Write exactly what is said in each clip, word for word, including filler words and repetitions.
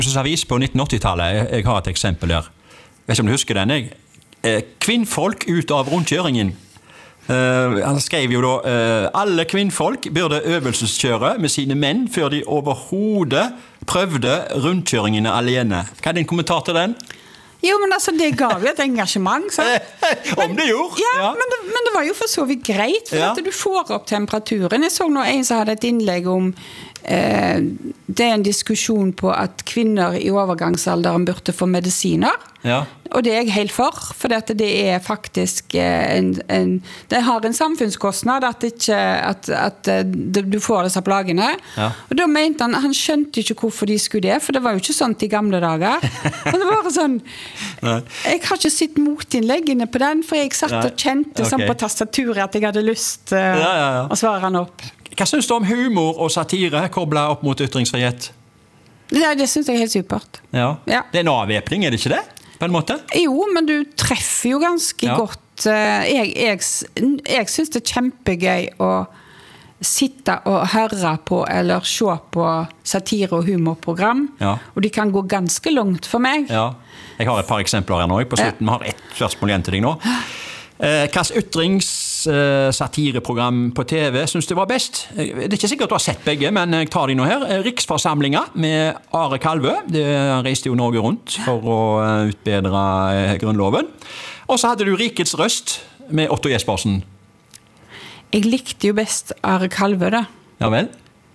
Østersunds Avis på nitten åtti-tallet, jeg, jeg har et eksempel der. Jeg vet ikke om du husker den, jeg. Eh, kvinnfolk ut av rundkjøringen. Uh, han skrev jo da uh, alle kvinnfolk burde øvelseskjøre med sine menn før de overhodet prøvde rundkjøringene alene. Hva er din kommentar til den? Jo, men altså, det gav jo et engasjement, så. Om det gjorde. Ja, ja. Men, det, men det var jo for så vidt greit, for ja. At du får opp temperaturen. Jeg så nå en som hadde et innlegg om eh, det er en diskusjon på at kvinner i overgangsalderen burde få medisiner. Ja. Og det er jeg helt for, for det er faktisk en, en, det har en samfunnskostnad at, ikke, at, at du får disse plagene. Ja. Og da mente han, han skjønte ikke hvorfor de skulle det, for det var jo ikke sånn i gamle dager. Og det var sånn, Nei. Jeg har ikke sett motinnleggene på den, for jeg satt og kjente okay. sånn på tastaturet at jeg hadde lyst uh, ja, ja, ja. Å svare han opp. Hva synes du om humor og satire koblet opp mot ytringsfrihet? Ja, det synes jeg er helt supert. Ja. Ja. Det er en avvæpning, er det ikke det? På en måte? Jo, men du treffer jo ganske ja. Godt. Jeg, jeg, jeg synes det er kjempegøy å sitte og høre på eller se på satire- og humorprogram, ja. Og de kan gå ganske langt for meg. Ja. Jeg har et par eksempler her nå, på slutten. Vi har ett spørsmål igjen til deg nå. Hvilket ytrings-satireprogram på T V synes du var best? Det er ikke sikkert du har sett begge, men jeg tar de nå her. Riksforsamlinga med Are Kalvø. Det reiste jo Norge rundt for å utbedre grunnloven. Og så hadde du Rikets Røst med Otto Jespersen. Jeg likte jo best Are Kalvø da. Ja vel?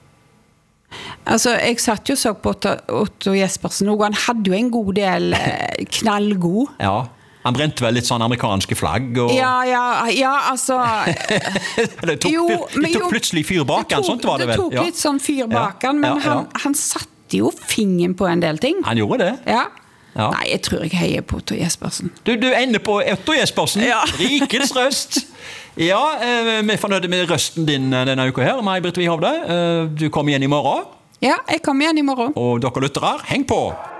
Altså, jeg satt jo så på Otto, Otto Jespersen, og han hadde jo en god del knallgod. Ja. Han brente vel litt sånn amerikanske flagg og... Ja, ja, ja, altså... det tok, jo, det tok jo, plutselig fyr bak han, sånt var det vel? Det tok ja. Litt sånn fyr bak han, men ja, ja, ja. Han, han satte jo fingeren på en del ting. Han gjorde det? Ja. Ja. Nei, jeg tror jeg heier på Otto Jespersen. Du, du ender på Otto Jespersen? Ja. Rikets Røst! Ja, eh, vi er fornøyde med røsten din denne uka her, May-Britt Wihovde. Eh, du kommer igjen i morgen. Ja, jeg kommer igjen i morgen. Og dere lyttere, heng på!